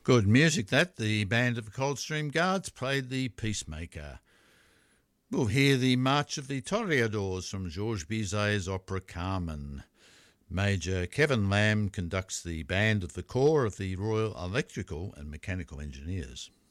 Good music that. The band of the Coldstream Guards played the Peacemaker. We'll hear the March of the Toreadors from Georges Bizet's opera Carmen. Major Kevin Lamb conducts the band of the Corps of the Royal Electrical and Mechanical Engineers.